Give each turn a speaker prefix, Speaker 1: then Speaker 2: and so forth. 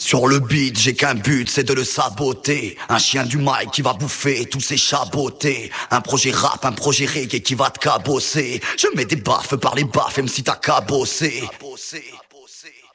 Speaker 1: Sur le beat, j'ai qu'un but, c'est de le saboter. Un chien du mic qui va bouffer tous ses chabotés. Un projet rap, un projet reggae qui va te cabosser. Je mets des baffes par les baffes, même si t'as cabosser.